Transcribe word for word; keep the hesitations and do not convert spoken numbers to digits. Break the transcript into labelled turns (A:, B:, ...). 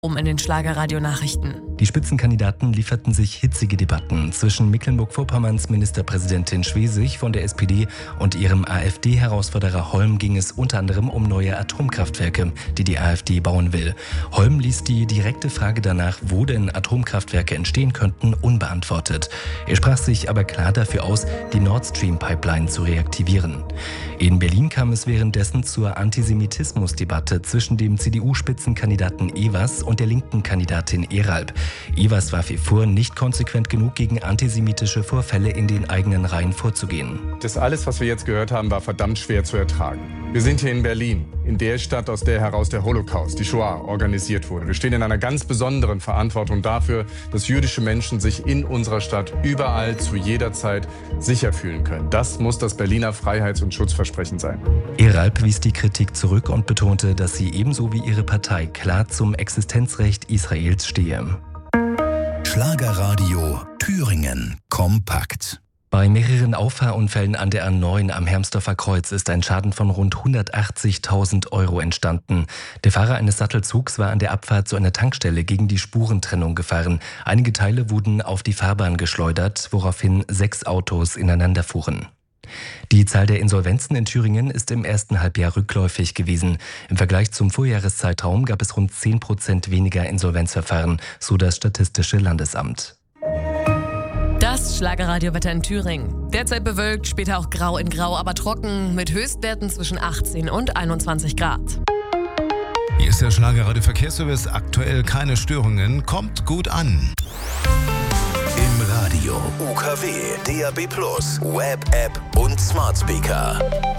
A: Um in den Schlagerradio-Nachrichten.
B: Die Spitzenkandidaten lieferten sich hitzige Debatten. Zwischen Mecklenburg-Vorpommerns Ministerpräsidentin Schwesig von der S P D und ihrem AfD-Herausforderer Holm ging es unter anderem um neue Atomkraftwerke, die die AfD bauen will. Holm ließ die direkte Frage danach, wo denn Atomkraftwerke entstehen könnten, unbeantwortet. Er sprach sich aber klar dafür aus, die Nord Stream-Pipeline zu reaktivieren. In Berlin kam es währenddessen zur Antisemitismusdebatte zwischen dem C D U-Spitzenkandidaten Evers und der linken Kandidatin Eralp. Evers warf ihr vor, nicht konsequent genug gegen antisemitische Vorfälle in den eigenen Reihen vorzugehen.
C: Das alles, was wir jetzt gehört haben, war verdammt schwer zu ertragen. Wir sind hier in Berlin, in der Stadt, aus der heraus der Holocaust, die Shoah, organisiert wurde. Wir stehen in einer ganz besonderen Verantwortung dafür, dass jüdische Menschen sich in unserer Stadt überall zu jeder Zeit sicher fühlen können. Das muss das Berliner Freiheits- und Schutzversprechen sein.
B: Eralp wies die Kritik zurück und betonte, dass sie ebenso wie ihre Partei klar zum Existenzrecht Israels stehe.
D: Schlagerradio Thüringen kompakt.
B: Bei mehreren Auffahrunfällen an der A neun am Hermsdorfer Kreuz ist ein Schaden von rund hundertachtzigtausend Euro entstanden. Der Fahrer eines Sattelzugs war an der Abfahrt zu einer Tankstelle gegen die Spurentrennung gefahren. Einige Teile wurden auf die Fahrbahn geschleudert, woraufhin sechs Autos ineinander fuhren. Die Zahl der Insolvenzen in Thüringen ist im ersten Halbjahr rückläufig gewesen. Im Vergleich zum Vorjahreszeitraum gab es rund zehn Prozent weniger Insolvenzverfahren, so das Statistische Landesamt.
A: Das Schlagerradiowetter in Thüringen. Derzeit bewölkt, später auch grau in grau, aber trocken mit Höchstwerten zwischen achtzehn und einundzwanzig Grad.
D: Hier ist der Schlagerradio Verkehrsservice. Aktuell keine Störungen. Kommt gut an. Im Radio, U K W, D A B plus, Web-App und Smart Speaker.